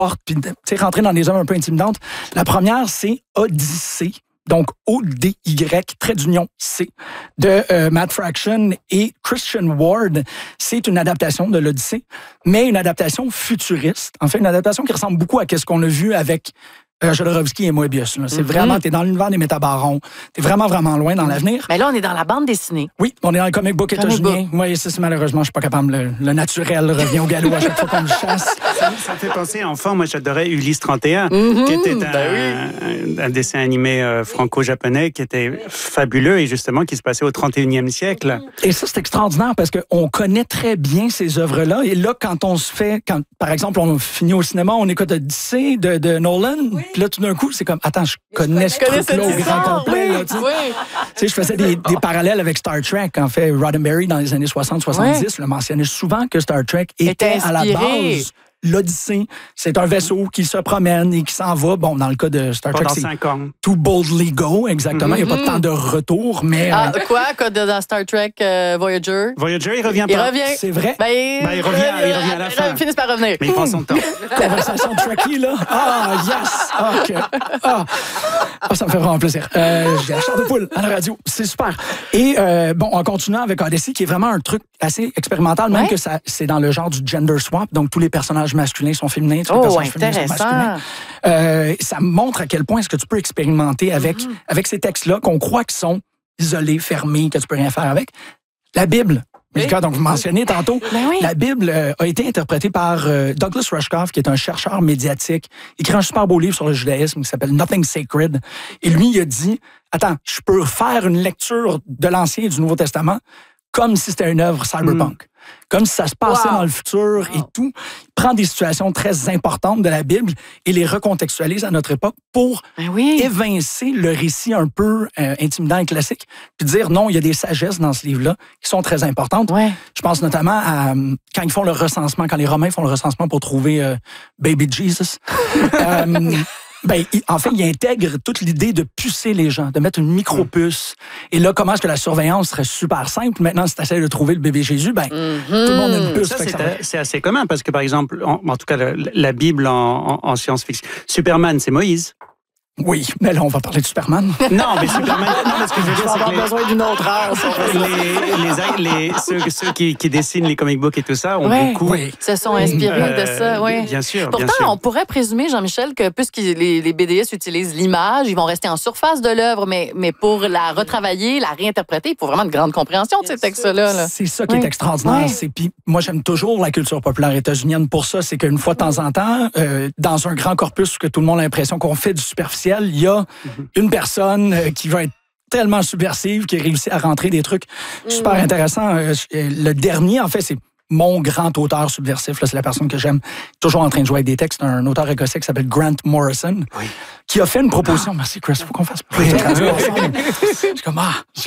portes, puis rentrer dans des œuvres un peu intimidantes. La première, c'est Odyssée. Donc, O-D-Y, trait d'union C, de Matt Fraction et Christian Ward. C'est une adaptation de l'Odyssée, mais une adaptation futuriste. En fait, une adaptation qui ressemble beaucoup à ce qu'on a vu avec Jodorowsky et Moebius. Là. C'est vraiment, t'es dans l'univers des métabarons. T'es vraiment, vraiment loin dans l'avenir. Mais là, on est dans la bande dessinée. Oui, on est dans le comic book états-unien. Oui, c'est malheureusement, je suis pas capable. Le naturel revient au galop à chaque fois qu'on le chasse. Ça me fait penser, enfant, moi j'adorais Ulysse 31, qui était un dessin animé franco-japonais qui était fabuleux et justement qui se passait au 31e siècle. Et ça, c'est extraordinaire parce qu'on connaît très bien ces œuvres-là. Et là, quand par exemple, on finit au cinéma, on écoute Odyssée de Nolan. Oui. Puis là, tout d'un coup, c'est comme, attends, je connais ce truc-là au grand complet. Là, tu sais, je faisais des parallèles avec Star Trek. En fait, Roddenberry, dans les années 60-70, le mentionnait souvent que Star Trek était à la base l'Odyssée. C'est un vaisseau qui se promène et qui s'en va. Bon, dans le cas de Star Trek, c'est 5 ans. To boldly go, exactement. Il n'y a pas de temps de retour, mais... Quoi dans Star Trek Voyager? Voyager, il revient pas. C'est vrai. Il revient à la fin. Ils finissent par revenir. Mais il prend son temps. Conversation Trekkie, là. Ah, yes! OK. Ça me fait vraiment plaisir. J'ai la chair de poule à la radio. C'est super. Et en continuant avec Odyssey, qui est vraiment un truc assez expérimental, même que c'est dans le genre du gender swap, donc tous les personnages masculins sont féminins, tous les personnages féminins sont masculins. Ça montre à quel point est-ce que tu peux expérimenter avec ces textes-là qu'on croit qu'ils sont isolés, fermés, que tu peux rien faire avec. La Bible. Milka, donc vous mentionnez tantôt, la Bible a été interprétée par Douglas Rushkoff, qui est un chercheur médiatique. Il écrit un super beau livre sur le judaïsme qui s'appelle Nothing Sacred. Et lui, il a dit, attends, je peux faire une lecture de l'Ancien et du Nouveau Testament comme si c'était une œuvre cyberpunk. Comme si ça se passait dans le futur et tout. Il prend des situations très importantes de la Bible et les recontextualise à notre époque pour évincer le récit un peu intimidant et classique, puis dire non, il y a des sagesses dans ce livre-là qui sont très importantes. Je pense notamment à quand ils font le recensement, quand les Romains font le recensement pour trouver Baby Jesus. En fait, il intègre toute l'idée de pucer les gens, de mettre une micro-puce. Et là, comment est-ce que la surveillance serait super simple? Maintenant, si tu essaies de trouver le bébé Jésus, tout le monde a une puce. Ça, c'est assez commun parce que, par exemple, en tout cas, la Bible en science-fiction, Superman, c'est Moïse. Oui, mais là, on va parler de Superman. Non, mais Superman, ce que je veux dire, c'est que besoin d'une autre heure. ceux qui dessinent les comic books et tout ça ont beaucoup... se sont inspirés de ça, Bien sûr, Pourtant, bien sûr. on pourrait présumer, Jean-Michel, que puisque les BDS utilisent l'image, ils vont rester en surface de l'œuvre, mais pour la retravailler, la réinterpréter, il faut vraiment de grande compréhension de ces textes-là. Là. C'est ça qui est extraordinaire. Puis moi, j'aime toujours la culture populaire états-unienne pour ça. C'est qu'une fois de temps en temps, dans un grand corpus que tout le monde a l'impression qu'on fait du superficiel, il y a une personne qui va être tellement subversive, qui réussit à rentrer des trucs super intéressants. Le dernier, en fait, c'est mon grand auteur subversif. Là, c'est la personne que j'aime, toujours en train de jouer avec des textes. Un auteur écossais qui s'appelle Grant Morrison, qui a fait une proposition. Merci, Chris, il faut qu'on fasse plus de radio ensemble. Je suis comme,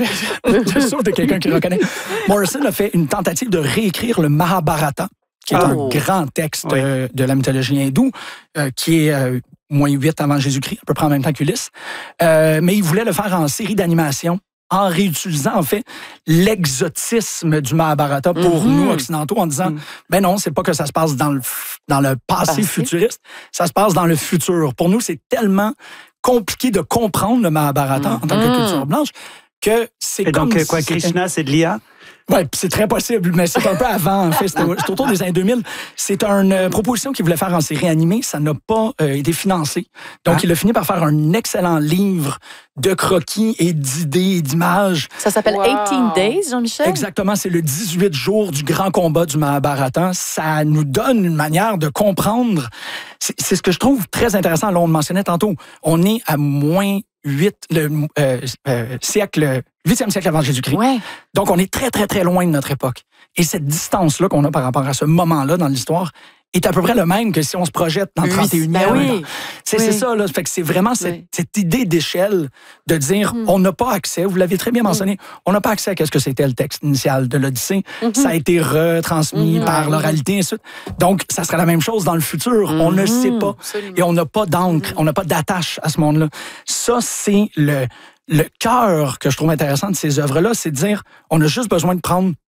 je suis sûr de quelqu'un qui reconnaît. Morrison a fait une tentative de réécrire le Mahabharata, qui est un grand texte de la mythologie hindoue, qui est moins 8 avant Jésus-Christ, à peu près en même temps qu'Ulysse. Mais il voulait le faire en série d'animation, en réutilisant, en fait, l'exotisme du Mahabharata pour nous, occidentaux, en disant, ben non, c'est pas que ça se passe dans le passé futuriste, ça se passe dans le futur. Pour nous, c'est tellement compliqué de comprendre le Mahabharata en tant que culture blanche que c'est comme... Et donc, quoi, Krishna, c'est de l'IA? Oui, c'est très possible, mais c'est un peu avant, en fait. C'est autour des années 2000. C'est une proposition qu'il voulait faire en série animée. Ça n'a pas été financé. Donc, il a fini par faire un excellent livre de croquis et d'idées et d'images. Ça s'appelle 18 Days, Jean-Michel? Exactement. C'est le 18 jours du grand combat du Mahabharata. Ça nous donne une manière de comprendre. C'est ce que je trouve très intéressant. Là, on le mentionnait tantôt. On est à moins 8, le 8e siècle avant Jésus-Christ. Donc, on est très, très, très loin de notre époque. Et cette distance-là qu'on a par rapport à ce moment-là dans l'histoire est à peu près le même que si on se projette dans le 31e. C'est ça, là. Fait que c'est vraiment cette idée d'échelle de dire, on n'a pas accès, vous l'avez très bien mentionné, on n'a pas accès à ce que c'était le texte initial de l'Odyssée. Ça a été retransmis par l'oralité et ainsi de suite. Donc, ça sera la même chose dans le futur. On ne sait pas. Absolument. Et on n'a pas d'encre, on n'a pas d'attache à ce monde-là. Ça, c'est le cœur que je trouve intéressant de ces œuvres-là, c'est de dire, on a juste besoin de prendre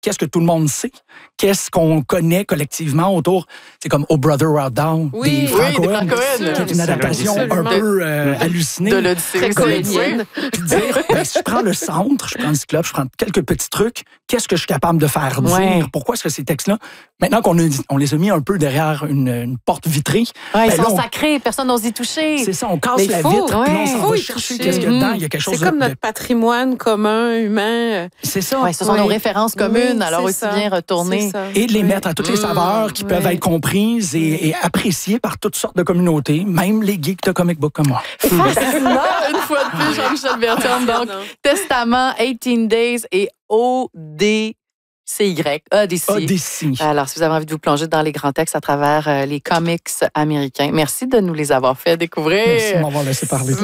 qu'est-ce que tout le monde sait, qu'est-ce qu'on connaît collectivement autour. C'est comme Oh Brother Where Art Down des Franco-Cohen, qui est une adaptation un peu hallucinée. De l'Odyssée. Très cohésienne. Puis dire, si je prends le centre, je prends le cyclope, je prends quelques petits trucs, qu'est-ce que je suis capable de faire dire? Ouais. Pourquoi est-ce que ces textes-là, maintenant qu'on les a mis un peu derrière une porte vitrée, ils sont sacrés, personne n'ose y toucher. C'est ça, on casse la vitre, puis on s'en va chercher qu'est-ce qu'il y a dedans. Il y a quelque chose c'est comme notre patrimoine commun, humain. C'est ça. Ouais, ce sont nos références communes, Oui, alors aussi bien retourner. Et de les mettre à toutes les saveurs qui peuvent être comprises et appréciées par toutes sortes de communautés, même les geeks de comic book comme moi. Fascinant, une fois de plus, Jean-Michel Bertium. Donc, Testament, 18 Days et ODCY. Odyssey. Alors, si vous avez envie de vous plonger dans les grands textes à travers les comics américains, merci de nous les avoir fait découvrir. Merci de m'avoir laissé parler.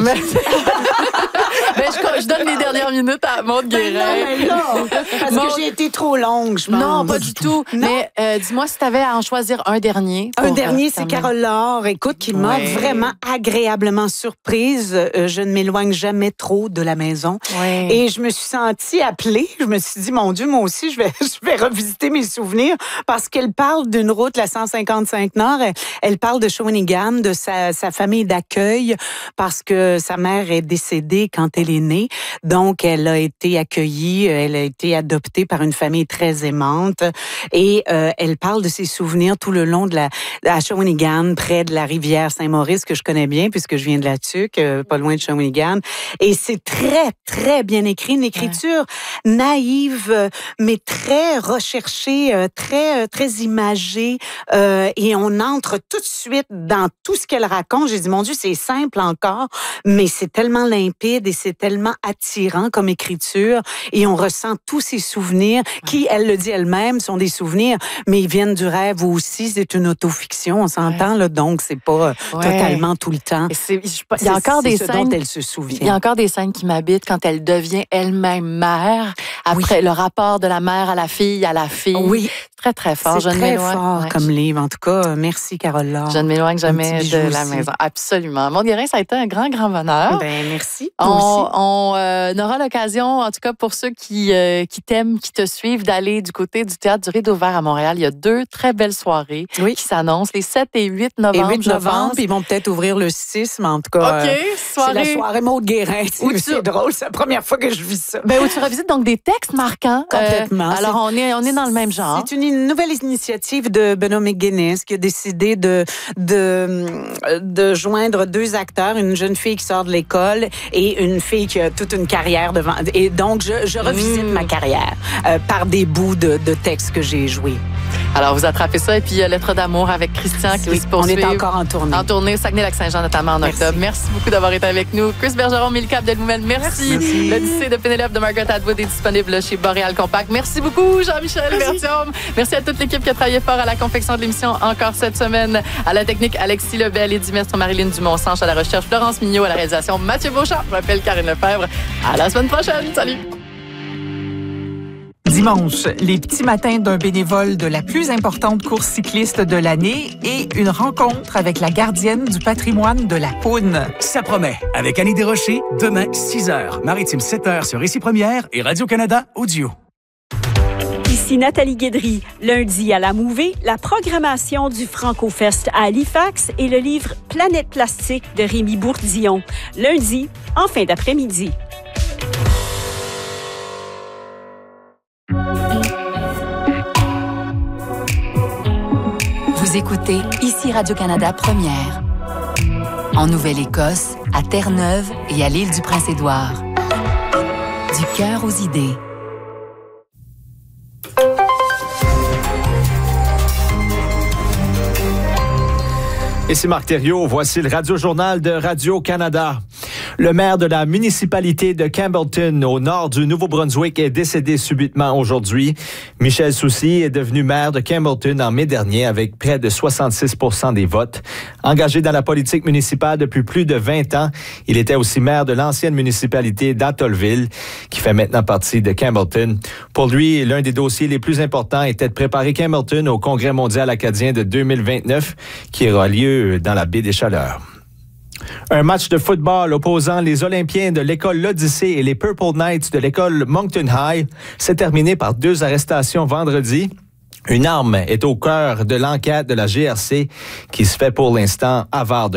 Je donne les dernières minutes à Maude Guérin. Parce que j'ai été trop longue, je pense. Non, pas du tout. Mais dis-moi si tu avais à en choisir un dernier. Un dernier, c'est Carole Laure, écoute, qui m'a vraiment agréablement surprise. Je ne m'éloigne jamais trop de la maison. Ouais. Et je me suis sentie appelée. Je me suis dit, mon Dieu, moi aussi, je vais revisiter mes souvenirs parce qu'elle parle d'une route, la 155 Nord. Elle parle de Shawinigan, de sa famille d'accueil parce que sa mère est décédée quand elle est née. Donc, elle a été accueillie, elle a été adoptée par une famille très aimante et elle parle de ses souvenirs tout le long à Shawinigan, près de la rivière Saint-Maurice, que je connais bien puisque je viens de la Tuque, pas loin de Shawinigan. Et c'est très, très bien écrit, une écriture naïve, mais très recherchée, très, très imagée. Et on entre tout de suite dans tout ce qu'elle raconte. J'ai dit, mon Dieu, c'est simple encore, mais c'est tellement limpide et c'est tellement attirant comme écriture et on ressent tous ces souvenirs qui, elle le dit elle-même, sont des souvenirs, mais ils viennent du rêve aussi. C'est une autofiction, on s'entend, là, donc c'est pas totalement tout le temps. Il y a encore des scènes dont elle se souvient. Il y a encore des scènes qui m'habitent quand elle devient elle-même mère, après le rapport de la mère à la fille, Oui. Très, très fort. C'est très fort comme livre. En tout cas, merci, Carole Laure. Je ne m'éloigne jamais de la maison. Absolument. Maude Guérin, ça a été un grand, grand bonheur. Merci. On aura l'occasion, en tout cas pour ceux qui t'aiment, qui te suivent, d'aller du côté du Théâtre du Rideau Vert à Montréal. Il y a 2 très belles soirées qui s'annoncent, les 7 et 8 novembre. Et 8 novembre, puis ils vont peut-être ouvrir le 6, mais en tout cas, c'est la soirée Maude Guérin. C'est drôle, c'est la première fois que je vis ça. Où tu revisites donc des textes marquants. Complètement. Alors, on est dans le même genre. C'est une nouvelle initiative de Benoît McGuinness qui a décidé de joindre 2 acteurs, une jeune fille qui sort de l'école et une fille qui a toute une carrière devant. Et donc, je revisite ma carrière par des bouts de textes que j'ai joués. Alors, vous attrapez ça. Et puis, Lettre d'amour avec Christian qui se poursuit. On est encore en tournée. En tournée au Saguenay-Lac-Saint-Jean, notamment en octobre. Merci beaucoup d'avoir été avec nous. Chris Bergeron, Milka Abdelmoumel, merci. L'Odyssée de Pénélope de Margaret Atwood est disponible chez Boréal Compact. Merci beaucoup, Jean-Michel Bertium. Merci à toute l'équipe qui a travaillé fort à la confection de l'émission encore cette semaine. À la technique, Alexis Lebel et Dimestre Marilyn Dumont-Sanche. À la recherche, Florence Mignot. À la réalisation, Mathieu Beauchamp. Je m'appelle Karine Lefebvre. À la semaine prochaine. Salut. Dimanche, les petits matins d'un bénévole de la plus importante course cycliste de l'année et une rencontre avec la gardienne du patrimoine de la Poune. Ça promet. Avec Annie Desrochers, demain, 6h, Maritime 7h sur Ici Première et Radio-Canada Audio. Ici Nathalie Guédry. Lundi à la Mouvée, la programmation du Franco-Fest à Halifax et le livre Planète plastique de Rémi Bourdillon. Lundi, en fin d'après-midi. Vous écoutez Ici Radio-Canada Première. En Nouvelle-Écosse, à Terre-Neuve et à l'île du Prince-Édouard. Du cœur aux idées. Ici Marc Thériault, voici le Radio-Journal de Radio-Canada. Le maire de la municipalité de Campbellton, au nord du Nouveau-Brunswick, est décédé subitement aujourd'hui. Michel Soucy est devenu maire de Campbellton en mai dernier avec près de 66% des votes. Engagé dans la politique municipale depuis plus de 20 ans, il était aussi maire de l'ancienne municipalité d'Atholville, qui fait maintenant partie de Campbellton. Pour lui, l'un des dossiers les plus importants était de préparer Campbellton au Congrès mondial acadien de 2029, qui aura lieu dans la baie des Chaleurs. Un match de football opposant les Olympiens de l'école L'Odyssée et les Purple Knights de l'école Moncton High s'est terminé par 2 arrestations vendredi. Une arme est au cœur de l'enquête de la GRC qui se fait pour l'instant avare de